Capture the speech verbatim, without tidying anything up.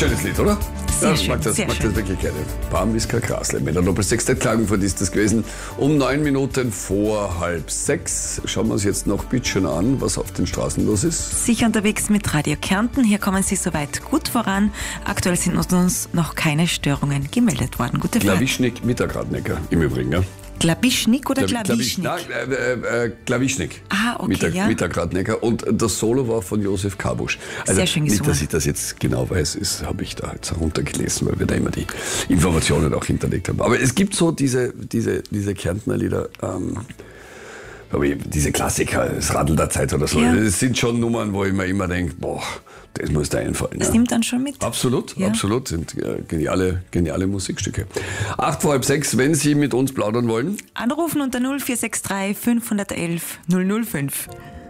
Schönes Lied, oder? Sehr ja, schön, ich mag das, sehr mag schön. das wirklich gerne. Bam ist kein Grasle. Mit der Doppelsechstheit Klagenfurt ist das gewesen. Um neun Minuten vor halb sechs. Schauen wir uns jetzt noch bitte schön an, was auf den Straßen los ist. Sicher unterwegs mit Radio Kärnten. Hier kommen Sie soweit gut voran. Aktuell sind uns noch keine Störungen gemeldet worden. Gute Fahrt. Klawischnik, Mittergradnecker im Übrigen, ja. Klawischnik oder Klawi- Klawischnik? Klawisch- Nein, äh, äh, Klawischnik. Ah, okay, Mittag, ja. Mittergradnecker. Und das Solo war von Josef Kabusch. Also Sehr schön nicht, gesungen. dass ich das jetzt genau weiß, ist, habe ich da jetzt runtergelesen, weil wir da immer die Informationen auch hinterlegt haben. Aber es gibt so diese, diese, diese Kärntner Lieder, ähm, aber eben diese Klassiker, das Radl der Zeit oder so. Ja. Das sind schon Nummern, wo ich mir immer denke, boah, das muss da einfallen. Das ja. nimmt dann schon mit. Absolut, Ja. absolut. Sind äh, geniale, geniale Musikstücke. Acht vor halb sechs, wenn Sie mit uns plaudern wollen. Anrufen unter null vier sechs drei fünf eins eins null null fünf.